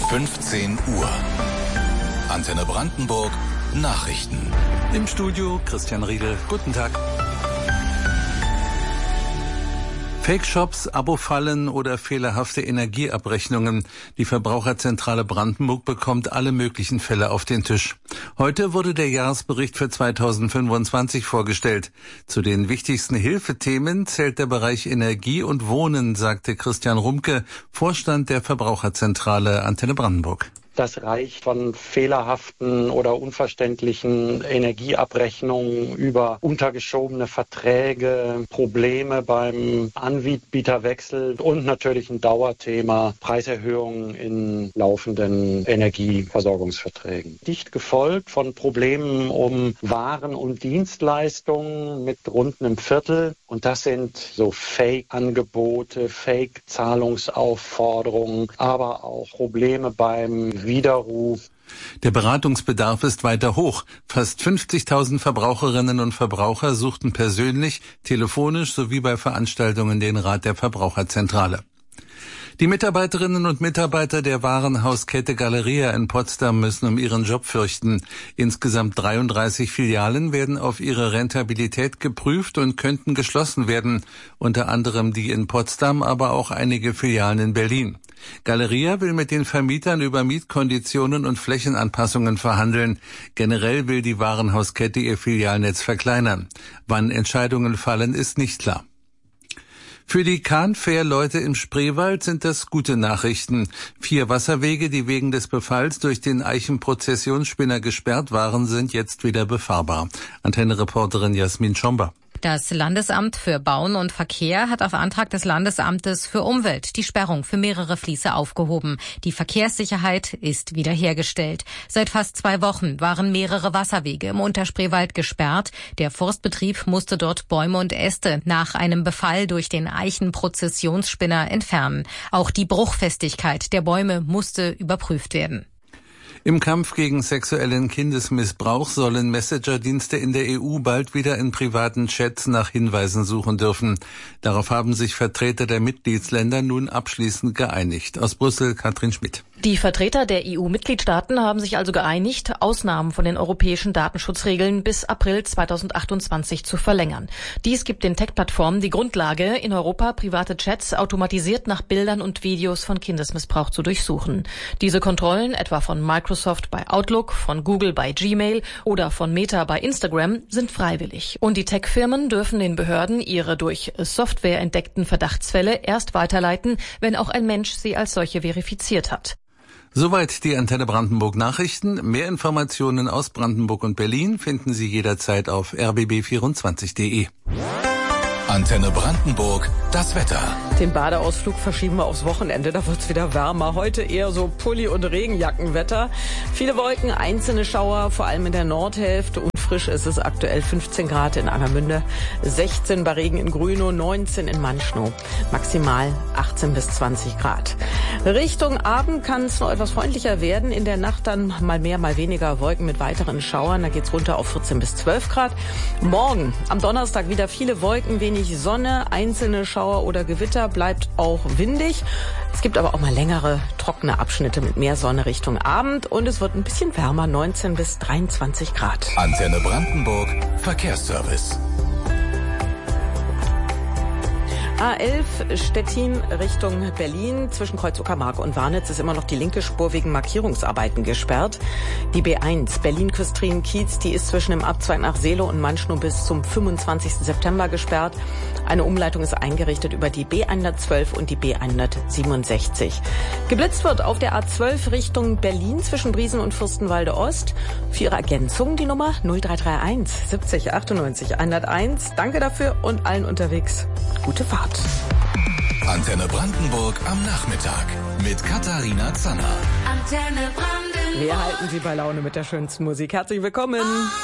15 Uhr. Antenne Brandenburg Nachrichten. Im Studio Christian Riedel. Guten Tag. Fake-Shops, Abo-Fallen oder fehlerhafte Energieabrechnungen. Die Verbraucherzentrale Brandenburg bekommt alle möglichen Fälle auf den Tisch. Heute wurde der Jahresbericht für 2025 vorgestellt. Zu den wichtigsten Hilfethemen zählt der Bereich Energie und Wohnen, sagte Christian Rumke, Vorstand der Verbraucherzentrale Antenne Brandenburg. Das reicht von fehlerhaften oder unverständlichen Energieabrechnungen über untergeschobene Verträge, Probleme beim Anbieterwechsel und natürlich ein Dauerthema Preiserhöhungen in laufenden Energieversorgungsverträgen. Dicht gefolgt von Problemen um Waren und Dienstleistungen mit rund einem Viertel. Und das sind so Fake-Angebote, Fake-Zahlungsaufforderungen, aber auch Probleme beim Widerruf. Der Beratungsbedarf ist weiter hoch. Fast 50.000 Verbraucherinnen und Verbraucher suchten persönlich, telefonisch sowie bei Veranstaltungen den Rat der Verbraucherzentrale. Die Mitarbeiterinnen und Mitarbeiter der Warenhauskette Galeria in Potsdam müssen um ihren Job fürchten. Insgesamt 33 Filialen werden auf ihre Rentabilität geprüft und könnten geschlossen werden. Unter anderem die in Potsdam, aber auch einige Filialen in Berlin. Galeria will mit den Vermietern über Mietkonditionen und Flächenanpassungen verhandeln. Generell will die Warenhauskette ihr Filialnetz verkleinern. Wann Entscheidungen fallen, ist nicht klar. Für die Kahnfährleute im Spreewald sind das gute Nachrichten. 4 Wasserwege, die wegen des Befalls durch den Eichenprozessionsspinner gesperrt waren, sind jetzt wieder befahrbar. Antenne-Reporterin Jasmin Schomber. Das Landesamt für Bauen und Verkehr hat auf Antrag des Landesamtes für Umwelt die Sperrung für mehrere Fließe aufgehoben. Die Verkehrssicherheit ist wiederhergestellt. Seit fast 2 Wochen waren mehrere Wasserwege im Unterspreewald gesperrt. Der Forstbetrieb musste dort Bäume und Äste nach einem Befall durch den Eichenprozessionsspinner entfernen. Auch die Bruchfestigkeit der Bäume musste überprüft werden. Im Kampf gegen sexuellen Kindesmissbrauch sollen Messenger-Dienste in der EU bald wieder in privaten Chats nach Hinweisen suchen dürfen. Darauf haben sich Vertreter der Mitgliedsländer nun abschließend geeinigt. Aus Brüssel Katrin Schmidt. Die Vertreter der EU-Mitgliedstaaten haben sich also geeinigt, Ausnahmen von den europäischen Datenschutzregeln bis April 2028 zu verlängern. Dies gibt den Tech-Plattformen die Grundlage, in Europa private Chats automatisiert nach Bildern und Videos von Kindesmissbrauch zu durchsuchen. Diese Kontrollen, etwa von Microsoft bei Outlook, von Google bei Gmail oder von Meta bei Instagram, sind freiwillig. Und die Tech-Firmen dürfen den Behörden ihre durch Software entdeckten Verdachtsfälle erst weiterleiten, wenn auch ein Mensch sie als solche verifiziert hat. Soweit die Antenne Brandenburg Nachrichten. Mehr Informationen aus Brandenburg und Berlin finden Sie jederzeit auf rbb24.de. Antenne Brandenburg, das Wetter. Den Badeausflug verschieben wir aufs Wochenende, da wird's wieder wärmer. Heute eher so Pulli- und Regenjackenwetter. Viele Wolken, einzelne Schauer, vor allem in der Nordhälfte. Und frisch ist es aktuell 15 Grad in Angermünde, 16 bei Regen in Grünow, 19 in Manschnow. Maximal 18 bis 20 Grad. Richtung Abend kann es noch etwas freundlicher werden. In der Nacht dann mal mehr, mal weniger Wolken mit weiteren Schauern. Da geht's runter auf 14 bis 12 Grad. Morgen, am Donnerstag, wieder viele Wolken, wenig Sonne, einzelne Schauer oder Gewitter, bleibt auch windig. Es gibt aber auch mal längere, trockene Abschnitte mit mehr Sonne Richtung Abend und es wird ein bisschen wärmer, 19 bis 23 Grad. Antenne Brandenburg, Verkehrsservice. A11 Stettin Richtung Berlin. Zwischen Kreuz Uckermark und Warnitz ist immer noch die linke Spur wegen Markierungsarbeiten gesperrt. Die B1 Berlin-Küstrin-Kiez, die ist zwischen dem Abzweig nach Seelow und Manschnow bis zum 25. September gesperrt. Eine Umleitung ist eingerichtet über die B112 und die B167. Geblitzt wird auf der A12 Richtung Berlin zwischen Briesen und Fürstenwalde Ost. Für Ihre Ergänzung die Nummer 0331 70 98 101. Danke dafür und allen unterwegs gute Fahrt. Antenne Brandenburg am Nachmittag mit Katharina Zanner. Wir halten Sie bei Laune mit der schönsten Musik. Herzlich willkommen.